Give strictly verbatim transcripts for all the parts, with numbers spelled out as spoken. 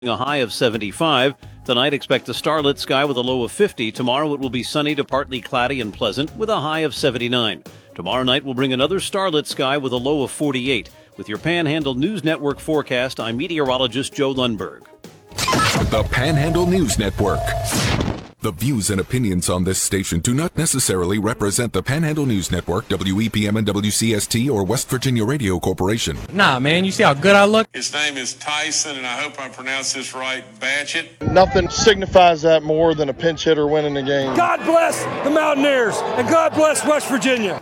A high of seventy-five. Tonight, expect a starlit sky with a low of fifty. Tomorrow, it will be sunny to partly cloudy and pleasant with a high of seventy-nine. Tomorrow night will bring another starlit sky with a low of forty-eight. With your Panhandle News Network forecast, I'm meteorologist Joe Lundberg. The Panhandle News Network. The views and opinions on this station do not necessarily represent the Panhandle News Network, W E P M and W C S T, or West Virginia Radio Corporation. Nah, man, you see how good I look? His name is Tyson, and I hope I pronounced this right, Batchett. Nothing signifies that more than a pinch hitter winning the game. God bless the Mountaineers, and God bless West Virginia.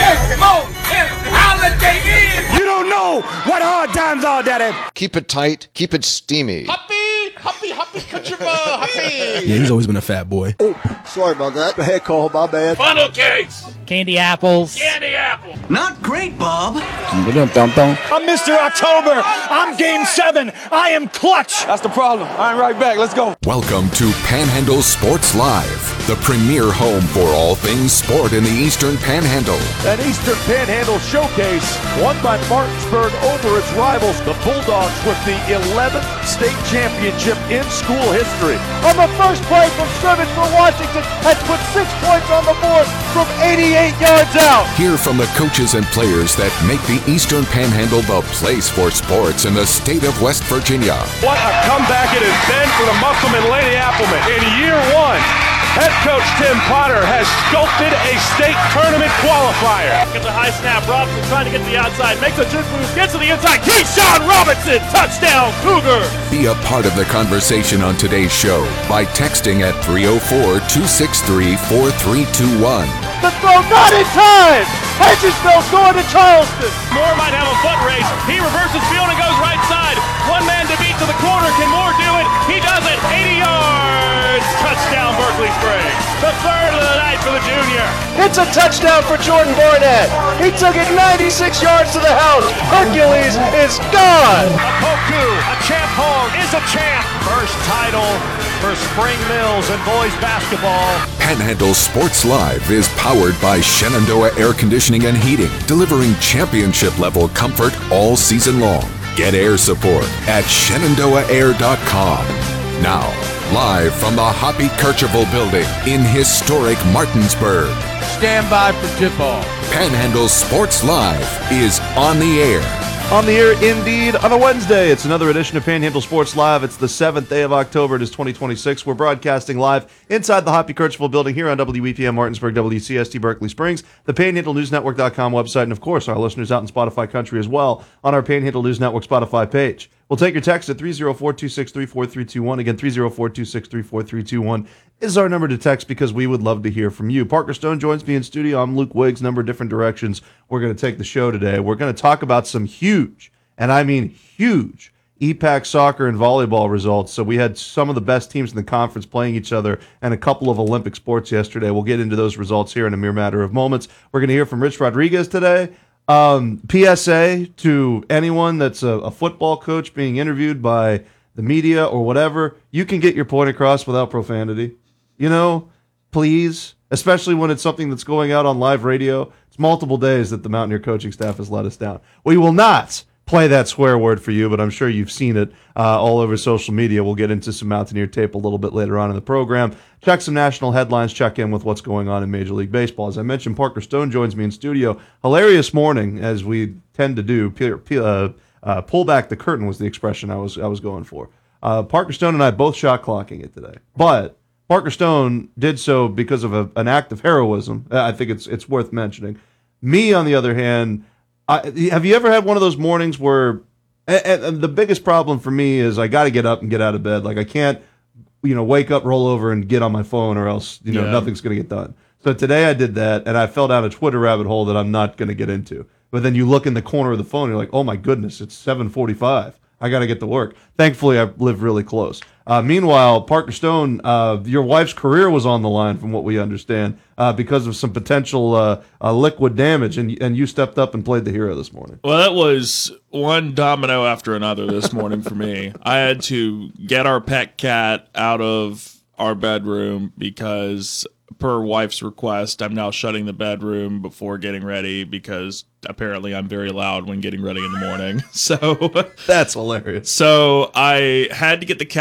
You don't know what hard times are, Daddy. Keep it tight, keep it steamy. Happy, happy, happy, Kutcherba, happy. Yeah, he's always been a fat boy. Oh, sorry about that. Head call, my bad. Funnel cakes. Candy apples. Candy apple. Not great, Bob. I'm Mister October. I'm Game seven. I am clutch. That's the problem. I'm right back. Let's go. Welcome to Panhandle Sports Live, the premier home for all things sport in the Eastern Panhandle. An Eastern Panhandle showcase won by Martinsburg over its rivals, the Bulldogs, with the eleventh state championship in school history. On the first play from scrimmage for Washington has put six points on the board from eighty-eight yards out. Hear from the coaches and players that make the Eastern Panhandle the place for sports in the state of West Virginia. What a comeback it has been for the Musselman Lady Applemen. In year one, head coach Tim Potter has sculpted a state tournament qualifier. Gets a high snap. Robinson trying to get to the outside. Makes a juke move. Gets to the inside. Keyshawn Robinson. Touchdown, Cougar. Be a part of the conversation on today's show by texting at three oh four, two six three, four three two one. The throw not in time. Hedgesville's going to Charleston. Moore might have a foot race. He reverses field and goes right side. One man to beat to the corner. Can Moore do it? He does it. eighty yards. Touchdown, Berkeley Springs. The third of the night for the junior. It's a touchdown for Jordan Barnett. He took it ninety-six yards to the house. Hercules is gone. A Poku, a champ hog, is a champ. First title for Spring Mills and boys basketball. Panhandle Sports Live is powered by Shenandoah Air Conditioning and Heating, delivering championship-level comfort all season long. Get air support at shenandoah air dot com. Now, live from the Hoppy Kercheval Building in historic Martinsburg. Stand by for tip-off. Panhandle Sports Live is on the air. On the air, indeed, on a Wednesday. It's another edition of Panhandle Sports Live. It's the seventh day of October. It is twenty twenty-six. We're broadcasting live inside the Hoppy Kercheval Building here on W E P M Martinsburg, W C S T Berkeley Springs, the Panhandle News Network dot com website, and, of course, our listeners out in Spotify country as well on our Panhandle News Network Spotify page. We'll take your text at three oh four, two six three, four three two one. Again, three oh four, two six three, four three two one is our number to text because we would love to hear from you. Parker Stone joins me in studio. I'm Luke Wiggs. Number of different directions we're going to take the show today. We're going to talk about some huge, and I mean huge, E PAC soccer and volleyball results. So we had some of the best teams in the conference playing each other and a couple of Olympic sports yesterday. We'll get into those results here in a mere matter of moments. We're going to hear from Rich Rodriguez today. Um, P S A to anyone that's a, a football coach being interviewed by the media or whatever, you can get your point across without profanity. You know, please, especially when it's something that's going out on live radio. It's multiple days that the Mountaineer coaching staff has let us down. We will not play that swear word for you, but I'm sure you've seen it uh, all over social media. We'll get into some Mountaineer tape a little bit later on in the program. Check some national headlines, check in with what's going on in Major League Baseball. As I mentioned, Parker Stone joins me in studio. Hilarious morning, as we tend to do. P- P- uh, uh, pull back the curtain was the expression I was I was going for. Uh, Parker Stone and I both shot clocking it today, but Parker Stone did so because of a, an act of heroism. I think it's it's worth mentioning. Me, on the other hand, I, have you ever had one of those mornings where and, and the biggest problem for me is I got to get up and get out of bed. Like I can't, you know, wake up, roll over, and get on my phone, or else you know yeah. nothing's going to get done. So today I did that, and I fell down a Twitter rabbit hole that I'm not going to get into. But then you look in the corner of the phone, and you're like, oh my goodness, it's seven forty-five. I got to get to work. Thankfully, I live really close. Uh, meanwhile, Parker Stone, uh, your wife's career was on the line, from what we understand, uh, because of some potential uh, uh, liquid damage, and and you stepped up and played the hero this morning. Well, that was one domino after another this morning for me. I had to get our pet cat out of our bedroom because per wife's request, I'm now shutting the bedroom before getting ready because apparently I'm very loud when getting ready in the morning. So that's hilarious. So I had to get the cat